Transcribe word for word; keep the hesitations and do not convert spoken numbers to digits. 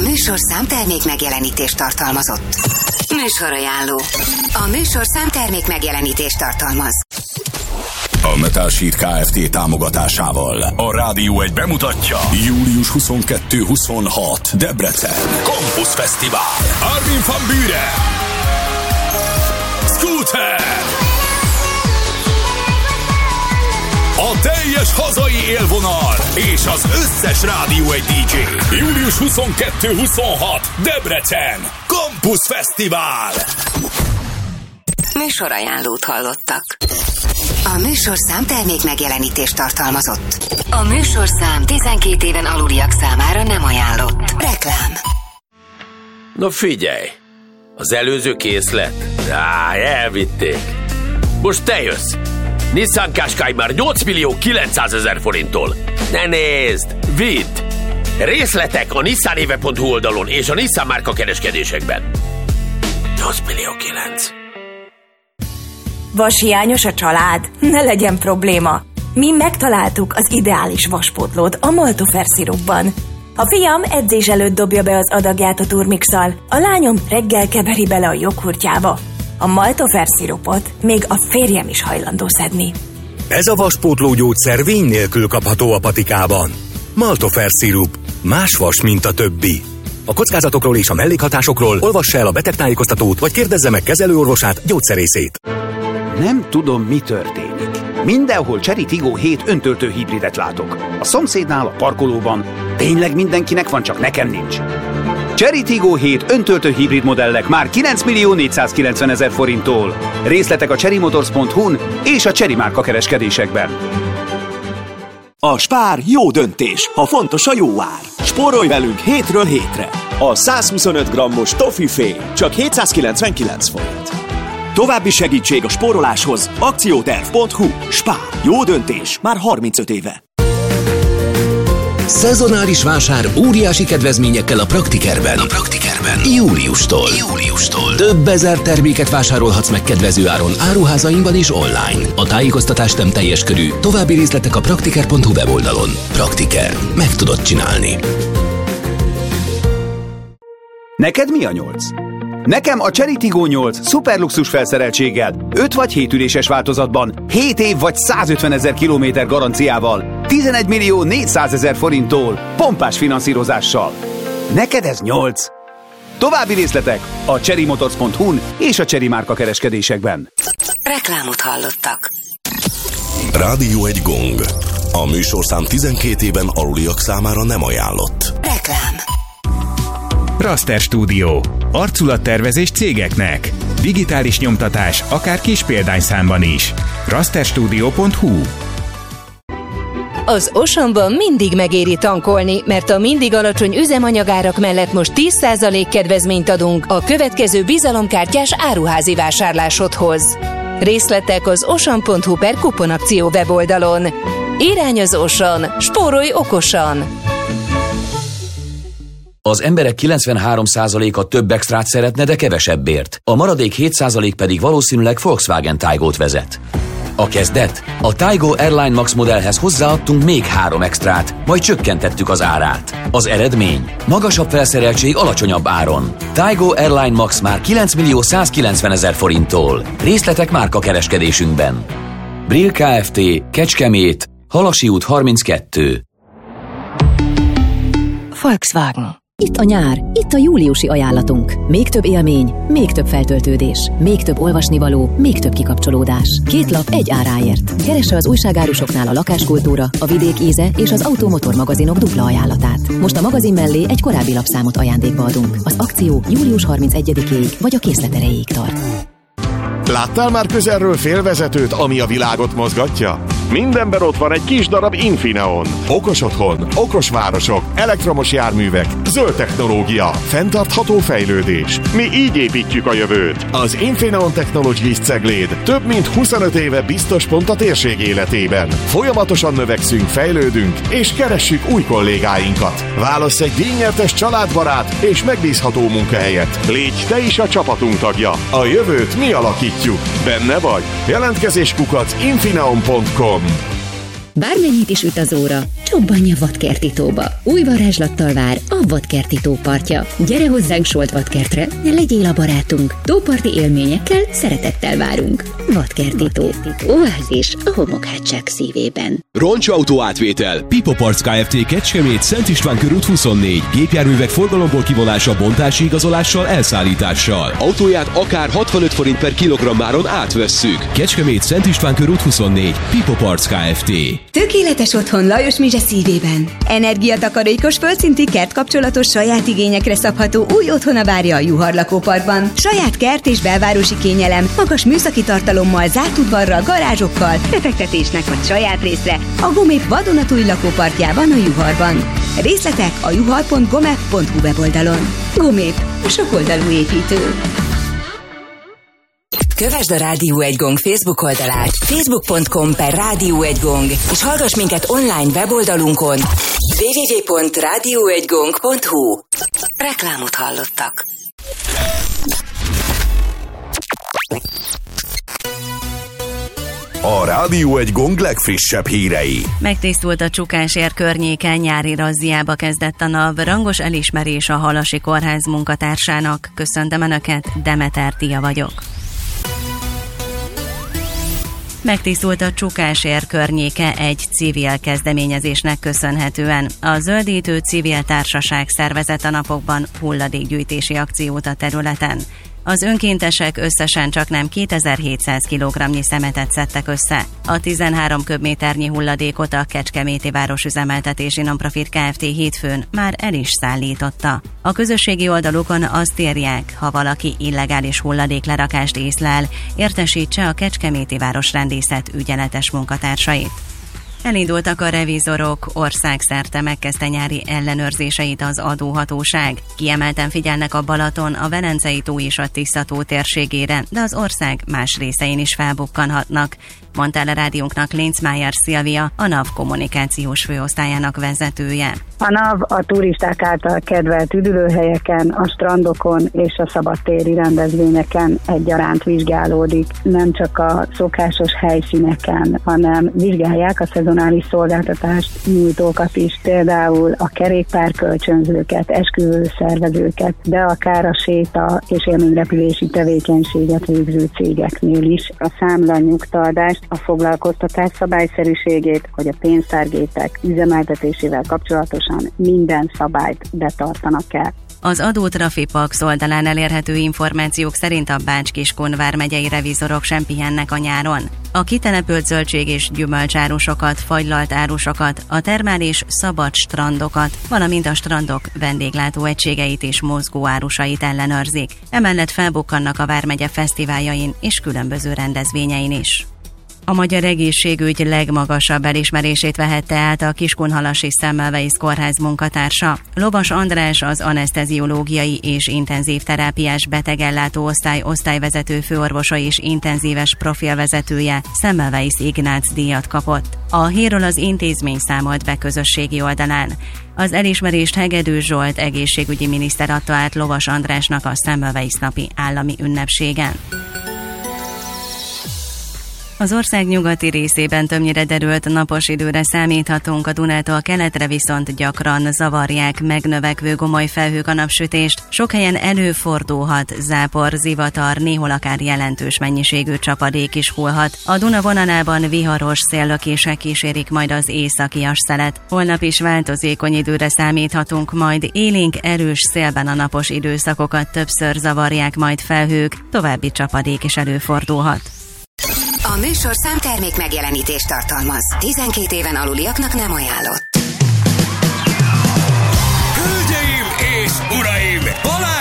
műsorszám termék megjelenítést tartalmazott. Műsorajánló. A műsorszám termék megjelenítést tartalmaz. A Metal Sheet Kft. Támogatásával a Rádió egy bemutatja július huszonkettő huszonhat Debrecen Campus Fesztivál. Armin van Buuren, Scooter, a teljes hazai élvonal és az összes Rádió egy dé dzsé. július huszonkettő huszonhat Debrecen Campus Fesztivál. Műsorajánlót hallottak. A műsorszám termék megjelenítést tartalmazott. A műsorszám tizenkét éven aluliak számára nem ajánlott. Reklám. Na figyelj, az előző készlet? Á, elvitték. Most te jössz. Nissan Qashqai már nyolc millió kilencszázezer forinttól. Ne nézd, vidd! Részletek a nissanéve pont hu oldalon és a Nissan márka kereskedésekben. nyolc millió kilenc. Vashiányos a család? Ne legyen probléma. Mi megtaláltuk az ideális vaspótlót a Maltofer szirupban. A fiam edzés előtt dobja be az adagját a turmixal, a lányom reggel keveri bele a joghurtjába. A Maltofer szirupot még a férjem is hajlandó szedni. Ez a vaspótló gyógyszer vény nélkül kapható a patikában. Maltofer szirup. Más vas, mint a többi. A kockázatokról és a mellékhatásokról olvassa el a betegtájékoztatót, vagy kérdezze meg kezelőorvosát, gyógyszerészét. Nem tudom, mi történik. Mindenhol Chery Tiggo hét öntöltő hibridet látok. A szomszédnál, a parkolóban. Tényleg mindenkinek van, csak nekem nincs. Chery Tiggo hét öntöltő hibrid modellek már kilenc millió négyszázkilencvenezer forinttól. Részletek a chery motors pont hu-n és a Chery márka kereskedésekben. A Spár jó döntés, ha fontos a jó ár. Spórolj velünk hétről hétre. A százhuszonöt grammos toffifé csak hétszázkilencvenkilenc forint. További segítség a spóroláshoz akcióterv pont hu. Spár. Jó döntés már harmincöt éve. Szezonális vásár óriási kedvezményekkel a Praktikerben. A Praktikerben. Júliustól. Júliustól. Több ezer terméket vásárolhatsz meg kedvező áron áruházainkban és online. A tájékoztatás nem teljes körű. További részletek a praktiker pont hu weboldalon. Praktiker. Meg tudod csinálni. Neked mi a nyolc? Nekem a Chery Tiggo nyolc szuperluxus felszereltséggel, öt vagy hét üléses változatban, hét év vagy százötvenezer kilométer garanciával, tizenegy millió négyszázezer forinttól, pompás finanszírozással. Neked ez nyolc. További részletek a chery motors pont hu-n és a Chery márka kereskedésekben. Reklámot hallottak. Rádió egy gong. A műsorszám tizenkét éven aluliak számára nem ajánlott. Reklám. Raster Studio. Arculattervezés cégeknek. Digitális nyomtatás, akár kis példányszámban is. raster studio pont hu. Az Oceanban mindig megéri tankolni, mert a mindig alacsony üzemanyagárak mellett most tíz százalék kedvezményt adunk a következő bizalomkártyás áruházi vásárlásodhoz. Részletek az ocean pont hu per kuponakció weboldalon. Irány az Ocean, spórolj okosan! Az emberek kilencvenhárom százaléka több extrát szeretne, de kevesebbért. A maradék hét százalék pedig valószínűleg Volkswagen Taigót vezet. A kezdet? A Taigo Airline Max modellhez hozzáadtunk még három extrát, majd csökkentettük az árát. Az eredmény? Magasabb felszereltség alacsonyabb áron. Taigo Airline Max már kilenc millió százkilencvenezer forinttól. Részletek márka kereskedésünkben. Brill Kft. Kecskemét, Halasi út harminckettő. Volkswagen. Itt a nyár, itt a júliusi ajánlatunk. Még több élmény, még több feltöltődés, még több olvasnivaló, még több kikapcsolódás. Két lap egy áráért. Keresse az újságárusoknál a lakáskultúra, a vidék íze és az automotor magazinok dupla ajánlatát. Most a magazin mellé egy korábbi lapszámot ajándékba adunk. Az akció július harmincegyedikéig vagy a készlet erejéig tart. Láttál már közelről félvezetőt, ami a világot mozgatja? Mindenben ott van egy kis darab Infineon. Okos otthon, okos városok, elektromos járművek, zöld technológia, fenntartható fejlődés. Mi így építjük a jövőt. Az Infineon Technologies cegléd több mint huszonöt éve biztos pont a térség életében. Folyamatosan növekszünk, fejlődünk, és keressük új kollégáinkat. Válassz egy díjnyertes családbarát és megbízható munkahelyet. Légy te is a csapatunk tagja. A jövőt mi alakítjuk. Benne vagy? Jelentkezés kukac infineon pont com. Bármennyit is üt az óra, csobbanj a Vadkerti tóba. Új varázslattal vár a Vadkerti tó partja. Gyere hozzánk Solt Vadkertre, legyél a barátunk. Tóparti élményekkel, szeretettel várunk. Vadkerti tó. Oázis a homokhátság szívében. Roncsautó átvétel. Pipo Parts Kft. Kecskemét, Szent István körút huszonnégy. Gépjárművek forgalomból kivonása, bontási igazolással, elszállítással. Autóját akár hatvanöt forint per kilogrammáron átvesszük. Kecskemét, Szent István körút huszonnégy. Pipo Parts Kft. Tökéletes otthon Lajos Mizse szívében. Energiatakarékos, földszinti kertkapcsolatos, saját igényekre szabható új otthona várja a Juhar lakóparkban. Saját kert és belvárosi kényelem, magas műszaki tartalommal, zárt udvarral, garázsokkal, befektetésnek vagy saját részre a Gomép vadonatúj lakóparkjában a Juharban. Részletek a juhar pont gomep pont hu weboldalon. Gomép, a sokoldalú építő. Kövesd a Rádió egy Gong Facebook oldalát, facebook pont com per Rádió egy Gong, és hallgass minket online weboldalunkon double-u double-u double-u pont rádió egy gong pont hu. Reklámot hallottak. A Rádió egy Gong legfrissebb hírei. Megtisztult a Csukásér környéken, nyári razziába kezdett a NAV. Rangos elismerés a Halasi Kórház munkatársának. Köszöntöm Önöket, Demeter Tia vagyok. Megtisztult a Csukásér környéke egy civil kezdeményezésnek köszönhetően. A Zöldítő Civil Társaság szervezett a napokban hulladékgyűjtési akciót a területen. Az önkéntesek összesen csaknem kétezer-hétszáz kilogramnyi szemetet szedtek össze. A tizenhárom köbméternyi hulladékot a Kecskeméti Városüzemeltetési Nonprofit Kft. Hétfőn már el is szállította. A közösségi oldalukon azt írják, ha valaki illegális hulladéklerakást észlel, értesítse a Kecskeméti Városrendészet ügyeletes munkatársait. Elindultak a revizorok, országszerte megkezdte nyári ellenőrzéseit az adóhatóság. Kiemelten figyelnek a Balaton, a Velencei-tó és a Tisza-tó térségére, de az ország más részein is felbukkanhatnak, mondta el a rádiónknak Linzmeier Szilvia, a NAV kommunikációs főosztályának vezetője. A NAV a turisták által kedvelt üdülőhelyeken, a strandokon és a szabadtéri rendezvényeken egyaránt vizsgálódik. Nem csak a szokásos helyszíneken, hanem vizsgálják a szezonális szolgáltatást nyújtókat is, például a kerékpárkölcsönzőket, esküvőszervezőket, de akár a séta és élményrepülési tevékenységet végző cégeknél is. A számlanyugtatást, a foglalkoztatás szabályszerűségét, hogy a pénztárgépek üzemeltetésével kapcsolatosan minden szabályt betartanak el. Az Adótrafipax oldalán elérhető információk szerint a Bács-Kiskun vármegyei revizorok sem pihennek a nyáron. A kitelepült zöldség és gyümölcsárusokat, fagylalt árusokat, a termálés szabad strandokat, valamint a strandok vendéglátóegységeit és mozgóárusait ellenőrzik. Emellett felbukkannak a vármegye fesztiváljain és különböző rendezvényein is. A magyar egészségügy legmagasabb elismerését vehette át a Kiskunhalasi Semmelweis kórház munkatársa. Lovas András, az aneszteziológiai és intenzív terápiás betegellátó osztály osztályvezető főorvosa és intenzíves profilvezetője Semmelweis Ignác díjat kapott. A hírről az intézmény számolt be közösségi oldalán. Az elismerést Hegedű Zsolt egészségügyi miniszter adta át Lovas Andrásnak a Semmelweis napi állami ünnepségen. Az ország nyugati részében többnyire derült napos időre számíthatunk, a Dunától keletre viszont gyakran zavarják megnövekvő gomoly felhők a napsütést. Sok helyen előfordulhat zápor, zivatar, néhol akár jelentős mennyiségű csapadék is hullhat. A Duna vonalában viharos széllökések kísérik majd az északias szelet. Holnap is változékony időre számíthatunk, majd élénk erős szélben a napos időszakokat többször zavarják majd felhők, további csapadék is előfordulhat. A műsorszám termék megjelenítést tartalmaz. tizenkét éven aluliaknak nem ajánlott.